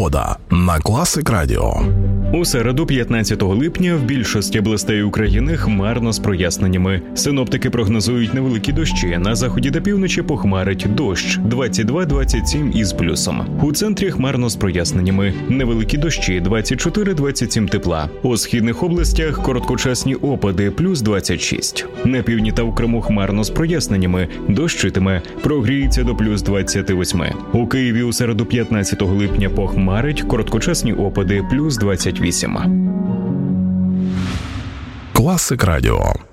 Погода на Класик Радіо. У середу, 15 липня, в більшості областей України хмарно з проясненнями. Синоптики прогнозують невеликі дощі. На заході та півночі похмарить дощ 22-27 із плюсом. У центрі хмарно з проясненнями. Невеликі дощі 24-27 тепла. У східних областях короткочасні опади плюс 26. На півдні та у Криму хмарно з проясненнями. Дощитиме. Прогріється до плюс 28. У Києві у середу, 15 липня, похмарить. Короткочасні опади плюс 28. Класик Радіо.